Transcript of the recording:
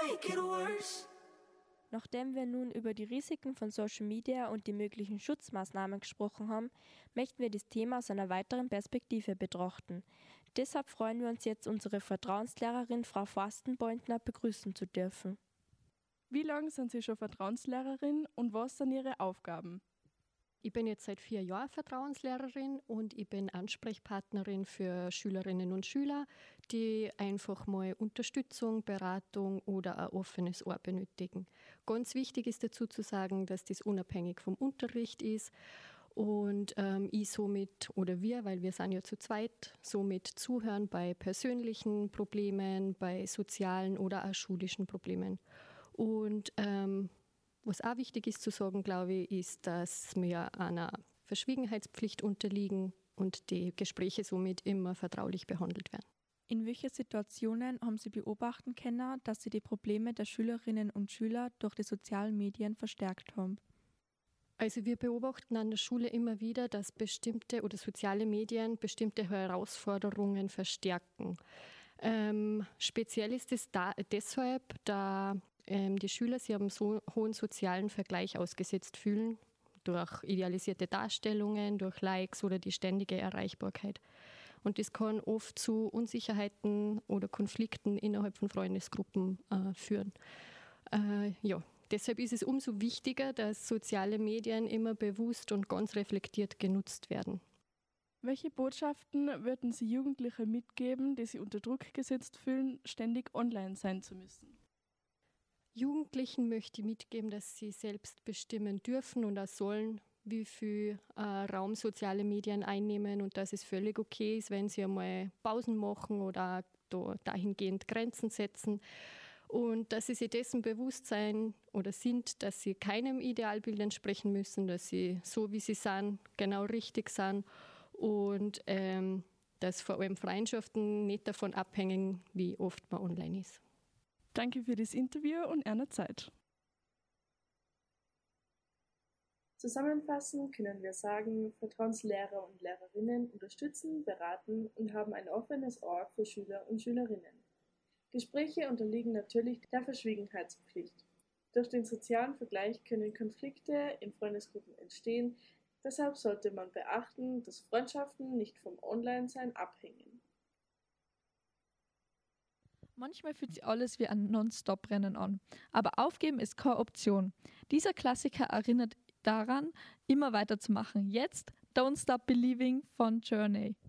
make it worse. Nachdem wir nun über die Risiken von Social Media und die möglichen Schutzmaßnahmen gesprochen haben, möchten wir das Thema aus einer weiteren Perspektive betrachten. Deshalb freuen wir uns jetzt, unsere Vertrauenslehrerin Frau Forstenbeutner begrüßen zu dürfen. Wie lange sind Sie schon Vertrauenslehrerin und was sind Ihre Aufgaben? Ich bin jetzt seit 4 Jahren Vertrauenslehrerin und ich bin Ansprechpartnerin für Schülerinnen und Schüler, die einfach mal Unterstützung, Beratung oder ein offenes Ohr benötigen. Ganz wichtig ist dazu zu sagen, dass das unabhängig vom Unterricht ist und ich somit, oder wir, weil wir sind ja zu zweit, somit zuhören bei persönlichen Problemen, bei sozialen oder auch schulischen Problemen. Und was auch wichtig ist zu sagen, glaube ich, ist, dass wir einer Verschwiegenheitspflicht unterliegen und die Gespräche somit immer vertraulich behandelt werden. In welchen Situationen haben Sie beobachten können, dass Sie die Probleme der Schülerinnen und Schüler durch die sozialen Medien verstärkt haben? Also wir beobachten an der Schule immer wieder, dass bestimmte oder soziale Medien bestimmte Herausforderungen verstärken. Speziell ist es deshalb, da die Schüler sich einem so hohen sozialen Vergleich ausgesetzt fühlen, durch idealisierte Darstellungen, durch Likes oder die ständige Erreichbarkeit. Und das kann oft zu Unsicherheiten oder Konflikten innerhalb von Freundesgruppen führen. Deshalb ist es umso wichtiger, dass soziale Medien immer bewusst und ganz reflektiert genutzt werden. Welche Botschaften würden Sie Jugendliche mitgeben, die sich unter Druck gesetzt fühlen, ständig online sein zu müssen? Jugendlichen möchte ich mitgeben, dass sie selbst bestimmen dürfen und auch sollen, wie viel Raum soziale Medien einnehmen und dass es völlig okay ist, wenn sie einmal Pausen machen oder dahingehend Grenzen setzen und dass sie sich dessen bewusst sein oder sind, dass sie keinem Idealbild entsprechen müssen, dass sie so wie sie sind, genau richtig sind und dass vor allem Freundschaften nicht davon abhängen, wie oft man online ist. Danke für das Interview und Ihre Zeit. Zusammenfassend können wir sagen, Vertrauenslehrer und Lehrerinnen unterstützen, beraten und haben ein offenes Ohr für Schüler und Schülerinnen. Gespräche unterliegen natürlich der Verschwiegenheitspflicht. Durch den sozialen Vergleich können Konflikte in Freundesgruppen entstehen, deshalb sollte man beachten, dass Freundschaften nicht vom Online-Sein abhängen. Manchmal fühlt sich alles wie ein Non-Stop-Rennen an, aber aufgeben ist keine Option. Dieser Klassiker erinnert daran, immer weiterzumachen. Jetzt Don't Stop Believing von Journey.